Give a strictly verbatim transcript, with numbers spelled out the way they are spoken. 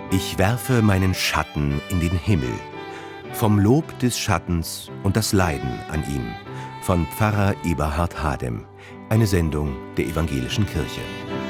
Ich werfe meinen Schatten in den Himmel. Vom Lob des Schattens und das Leiden an ihm. Von Pfarrer Eberhard Hadem. Eine Sendung der Evangelischen Kirche.